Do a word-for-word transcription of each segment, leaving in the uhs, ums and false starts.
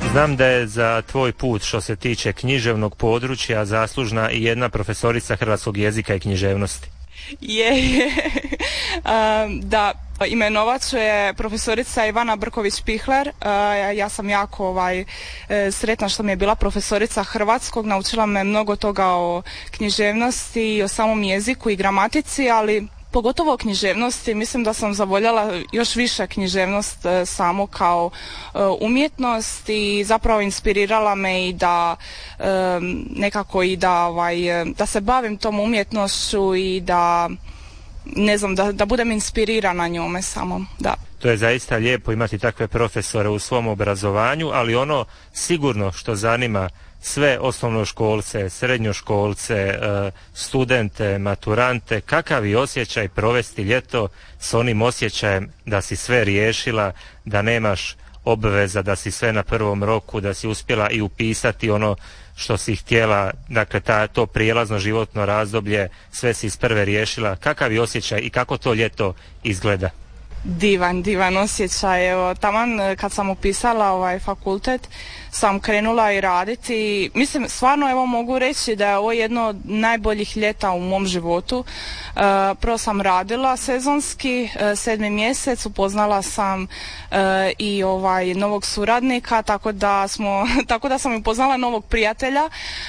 Znam da je za tvoj put što se tiče književnog područja zaslužna i jedna profesorica hrvatskog jezika i književnosti. Je, je. Um, da, imenovat ću je profesorica Ivana Brković-Pihler. Uh, ja sam jako ovaj, sretna što mi je bila profesorica hrvatskog, naučila me mnogo toga o književnosti i o samom jeziku i gramatici, ali pogotovo o književnosti. Mislim da sam zavoljela još više književnost e, samo kao e, umjetnost i zapravo inspirirala me i da e, nekako i da, ovaj, da se bavim tom umjetnošću i da ne znam, da, da budem inspirirana njome samo, da. To je zaista lijepo imati takve profesore u svom obrazovanju, ali ono sigurno što zanima sve osnovnoškolce, srednjoškolce, studente, maturante, kakav je osjećaj provesti ljeto s onim osjećajem da si sve riješila, da nemaš obveza, da si sve na prvom roku, da si uspjela i upisati ono što si htjela, dakle ta, to prijelazno životno razdoblje, sve si iz prve riješila. Kakav je osjećaj i kako to ljeto izgleda? Divan, divan osjećaj. Evo, taman kad sam upisala ovaj fakultet sam krenula i raditi. Mislim, stvarno evo mogu reći da je ovo jedno od najboljih ljeta u mom životu. E, prvo sam radila sezonski, e, sedmi mjesec, upoznala sam e, i ovaj novog suradnika, tako da smo, tako da sam upoznala novog prijatelja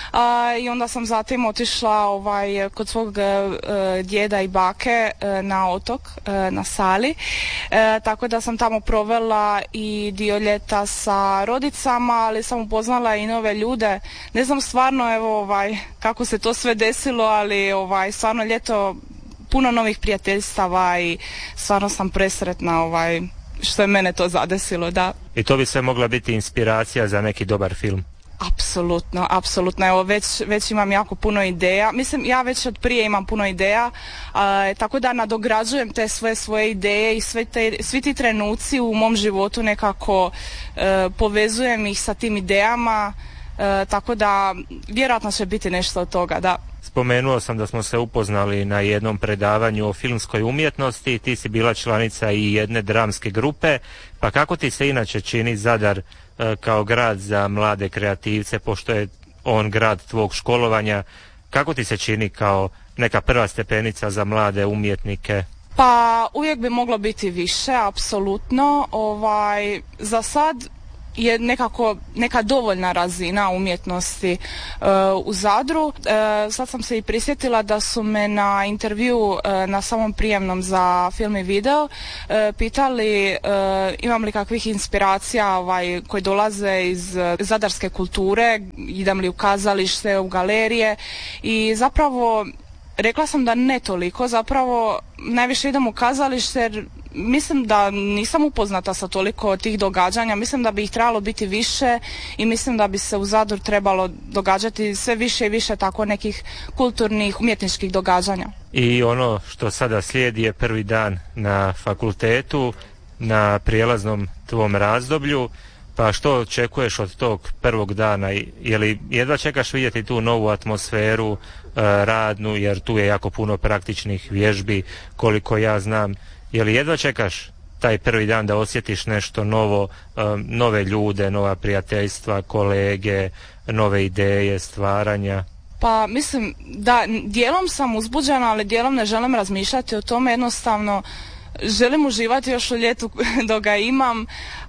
a, i onda sam zatim otišla ovaj kod svog e, djeda i bake e, na otok, e, na Sali. E, tako da sam tamo provela i dio ljeta sa rodicama, ali sam upoznala i nove ljude. Ne znam stvarno evo ovaj kako se to sve desilo, ali ovaj stvarno ljeto puno novih prijateljstava i stvarno sam presretna ovaj što je mene to zadesilo, da. I to bi sve mogla biti inspiracija za neki dobar film. Apsolutno, apsolutno. Evo već, već imam jako puno ideja. Mislim, ja već od prije imam puno ideja, a, tako da nadograđujem te sve svoje ideje i sve te, svi ti trenuci u mom životu nekako e, povezujem ih sa tim idejama, e, tako da vjerojatno će biti nešto od toga, da. Spomenuo sam da smo se upoznali na jednom predavanju o filmskoj umjetnosti, ti si bila članica i jedne dramske grupe, pa kako ti se inače čini Zadar kao grad za mlade kreativce, pošto je on grad tvog školovanja, kako ti se čini kao neka prva stepenica za mlade umjetnike? Pa uvijek bi moglo biti više, apsolutno. Ovaj, za sad je nekako neka dovoljna razina umjetnosti uh, u Zadru. Uh, sad sam se i prisjetila da su me na intervju uh, na samom prijemnom za film i video uh, pitali uh, imam li kakvih inspiracija ovaj, koje dolaze iz uh, zadarske kulture, idem li u kazalište, u galerije i zapravo rekla sam da ne toliko, zapravo najviše idem u kazalište jer mislim da nisam upoznata sa toliko tih događanja, mislim da bi ih trebalo biti više i mislim da bi se u Zadru trebalo događati sve više i više tako nekih kulturnih, umjetničkih događanja. I ono što sada slijedi je prvi dan na fakultetu, na prijelaznom tvom razdoblju, pa što očekuješ od tog prvog dana? Je li jedva čekaš vidjeti tu novu atmosferu, radnu, jer tu je jako puno praktičnih vježbi, koliko ja znam. Je li jedva čekaš taj prvi dan da osjetiš nešto novo, nove ljude, nova prijateljstva, kolege, nove ideje, stvaranja? Pa mislim da dijelom sam uzbuđena, ali dijelom ne želim razmišljati o tome, jednostavno želim uživati još u ljetu dok ga imam,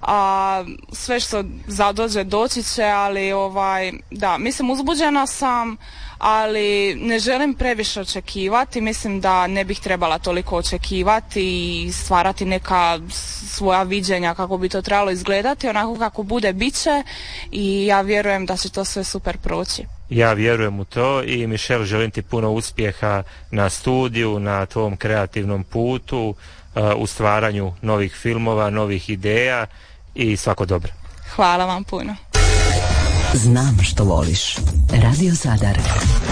a sve što zadođe doći će, ali ovaj, da, mislim uzbuđena sam, ali ne želim previše očekivati, mislim da ne bih trebala toliko očekivati i stvarati neka svoja viđenja kako bi to trebalo izgledati, onako kako bude bit će i ja vjerujem da će to sve super proći. Ja vjerujem u to i Michelle, želim ti puno uspjeha na studiju, na tvom kreativnom putu, u stvaranju novih filmova, novih ideja i svako dobro. Hvala vam puno. Znam što voliš. Radio Zadar.